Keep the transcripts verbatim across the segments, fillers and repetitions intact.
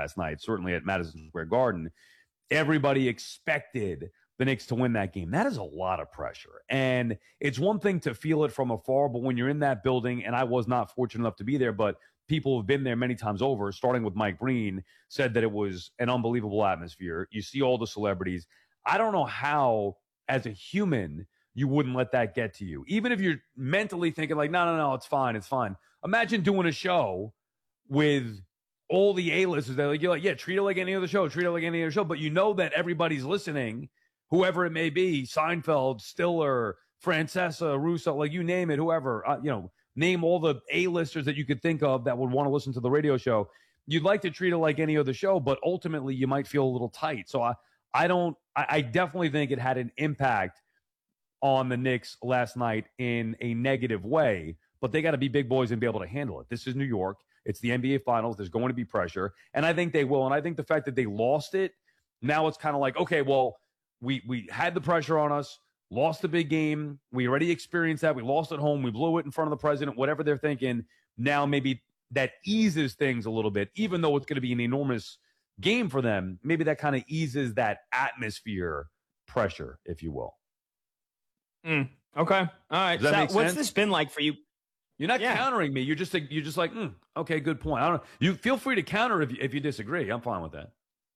last night, certainly at Madison Square Garden. Everybody expected the Knicks to win that game. That is a lot of pressure. And it's one thing to feel it from afar, but when you're in that building, and I was not fortunate enough to be there, but people have been there many times over, starting with Mike Breen, said that it was an unbelievable atmosphere. You see all the celebrities. I don't know how, as a human, you wouldn't let that get to you. Even if you're mentally thinking like, no, no, no, it's fine, it's fine. Imagine doing a show with all the A-listers. They're like, you're like, yeah, treat it like any other show, treat it like any other show. But you know that everybody's listening, whoever it may be, Seinfeld, Stiller, Francesa, Russo, like you name it, whoever, uh, you know, name all the A-listers that you could think of that would want to listen to the radio show. You'd like to treat it like any other show, but ultimately you might feel a little tight. So I, I don't, I, I definitely think it had an impact on the Knicks last night in a negative way, but they got to be big boys and be able to handle it. This is New York. It's the N B A Finals. There's going to be pressure, and I think they will. And I think the fact that they lost it, now it's kind of like, okay, well, we we had the pressure on us, lost the big game. We already experienced that. We lost at home. We blew it in front of the president, whatever they're thinking. Now maybe that eases things a little bit, even though it's going to be an enormous game for them. Maybe that kind of eases that atmosphere pressure, if you will. Mm, okay. All right. Does that Sal, make what's sense? this been like for you? You're not Yeah. countering me. You're just like, you're just like, mm, okay, good point. I don't know. You feel free to counter if you, if you disagree. I'm fine with that.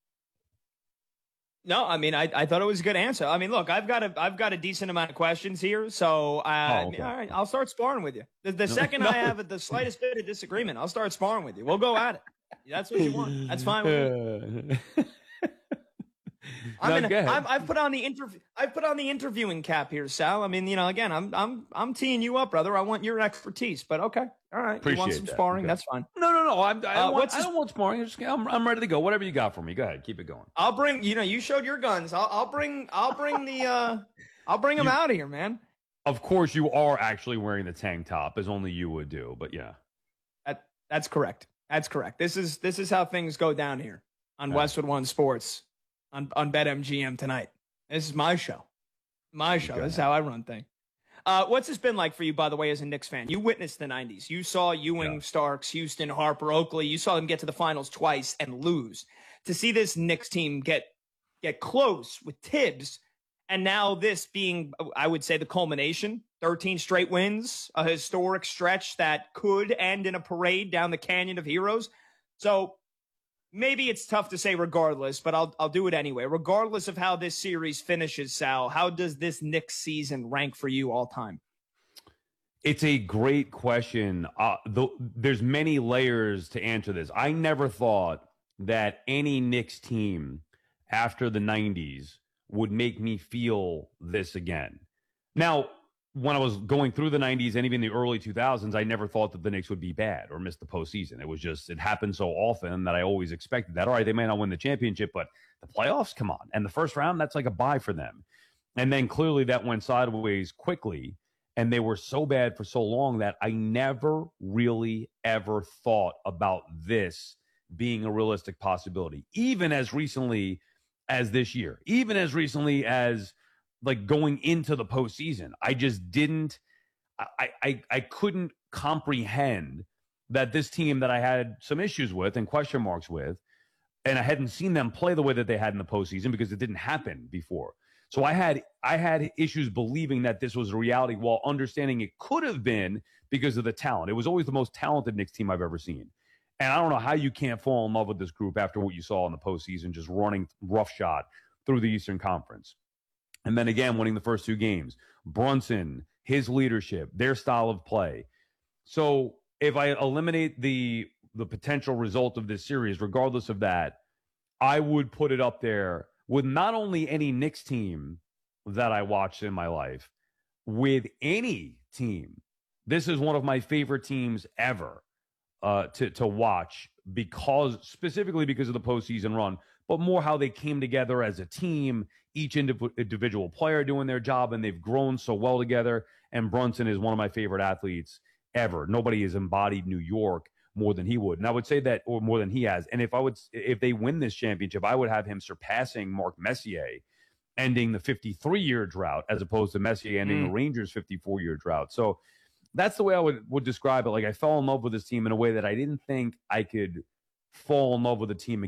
No, I mean, I, I thought it was a good answer. I mean, look, I've got a I've got a decent amount of questions here, so uh, Oh, okay. all right, I'll start sparring with you. The, the No, second no. I have the slightest bit of disagreement, I'll start sparring with you. We'll go at it. That's what you want. That's fine with me. I'm No, in, go ahead. I've, I've put on the interview. I've put on the interviewing cap here, Sal. I mean, you know, again, I'm I'm I'm teeing you up, brother. I want your expertise, but okay, all right. Appreciate you want some that. sparring? Okay. That's fine. No, no, no. I'm, I, Uh, don't want, what's I this- don't want sparring. I'm, just, I'm, I'm ready to go. Whatever you got for me. Go ahead. Keep it going. I'll bring. You know, you showed your guns. I'll, I'll bring. I'll bring the. uh I'll bring them You- out of here, man. Of course, you are actually wearing the tank top, as only you would do. But yeah. That, that's correct. That's correct. This is this is how things go down here on All right. Westwood One Sports on on BetMGM tonight. This is my show, my show. Go This is ahead. how I run things. Uh, what's this been like for you, by the way, as a Knicks fan? You witnessed the nineties. You saw Ewing, Yeah. Starks, Houston, Harper, Oakley. You saw them get to the finals twice and lose. To see this Knicks team get get close with Tibbs, and now this being, I would say, the culmination. thirteen straight wins, a historic stretch that could end in a parade down the Canyon of Heroes. So maybe it's tough to say regardless, but I'll I'll do it anyway. Regardless of how this series finishes, Sal, how does this Knicks season rank for you all time? It's a great question. Uh, the, there's many layers to answer this. I never thought that any Knicks team after the nineties would make me feel this again. Now, when I was going through the nineties and even the early two thousands, I never thought that the Knicks would be bad or miss the postseason. It was just, it happened so often that I always expected that. All right, they may not win the championship, but the playoffs, come on. And the first round, that's like a bye for them. And then clearly that went sideways quickly. And they were so bad for so long that I never really ever thought about this being a realistic possibility, even as recently as this year, even as recently as like going into the postseason. I just didn't, I, I, I couldn't comprehend that this team that I had some issues with and question marks with, and I hadn't seen them play the way that they had in the postseason because it didn't happen before. So I had I had issues believing that this was a reality while understanding it could have been because of the talent. It was always the most talented Knicks team I've ever seen. And I don't know how you can't fall in love with this group after what you saw in the postseason, just running roughshod through the Eastern Conference. And then again, winning the first two games. Brunson, his leadership, their style of play. So if I eliminate the the potential result of this series, regardless of that, I would put it up there with not only any Knicks team that I watched in my life, with any team. This is one of my favorite teams ever uh, to, to watch because specifically because of the postseason run, but more how they came together as a team, each indiv- individual player doing their job, and they've grown so well together. And Brunson is one of my favorite athletes ever. Nobody has embodied New York more than he would. And I would say that, or more than he has. And if I would, if they win this championship, I would have him surpassing Mark Messier, ending the fifty-three year drought, as opposed to Messier ending Mm. the Rangers' fifty-four year drought. So that's the way I would, would describe it. Like, I fell in love with this team in a way that I didn't think I could fall in love with a team